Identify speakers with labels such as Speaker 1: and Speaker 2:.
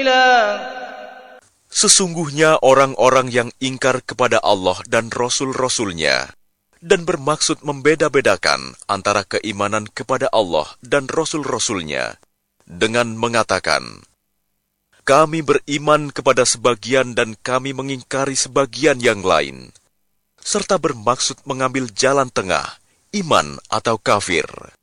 Speaker 1: سبيلا.
Speaker 2: Sesungguhnya orang-orang yang ingkar kepada Allah dan Rasul-Rasul-Nya dan bermaksud membeda-bedakan antara keimanan kepada Allah dan Rasul-Rasul-Nya dengan mengatakan, kami beriman kepada sebagian dan kami mengingkari sebagian yang lain, serta bermaksud mengambil jalan tengah, iman atau kafir.